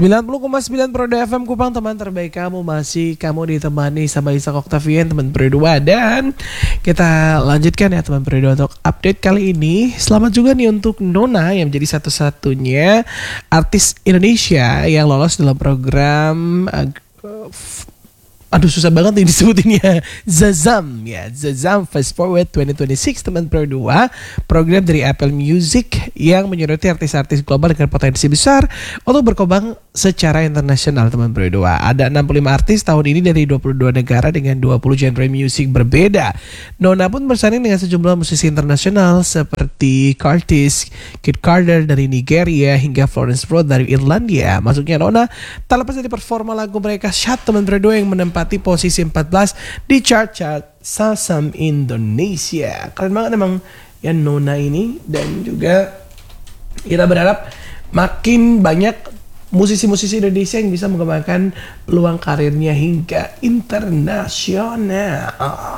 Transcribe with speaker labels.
Speaker 1: 90,9 Prodo FM Kupang, teman terbaik kamu. Masih kamu ditemani sama Isa Oktavian, teman Prodo 2. Dan kita lanjutkan ya teman Prodo untuk update kali ini. Selamat juga nih untuk Nona yang menjadi satu-satunya artis Indonesia yang lolos dalam program susah banget nih disebutinnya. Zazam Fast Forward 2026 teman Pro 2, program dari Apple Music yang menyoroti artis-artis global dengan potensi besar untuk berkembang secara internasional teman Pro 2. Ada 65 artis tahun ini dari 22 negara dengan 20 genre musik berbeda. Nona pun bersanding dengan sejumlah musisi internasional seperti Curtis, Kid Carter dari Nigeria hingga Florence Pro dari Irlandia. Masuknya Nona tak lepas dari performa lagu mereka Shot teman Pro 2 yang menempati posisi 14 di chart Sasam Indonesia. Keren banget emang ya Nona ini, dan juga kita berharap makin banyak musisi-musisi Indonesia yang bisa mengembangkan peluang karirnya hingga internasional.